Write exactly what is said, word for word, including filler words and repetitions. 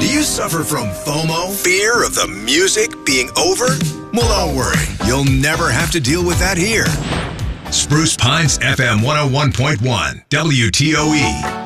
you suffer from FOMO? Fear of the music being over? Well, don't worry. You'll never have to deal with that here. Spruce Pines F M one oh one point one, W T O E.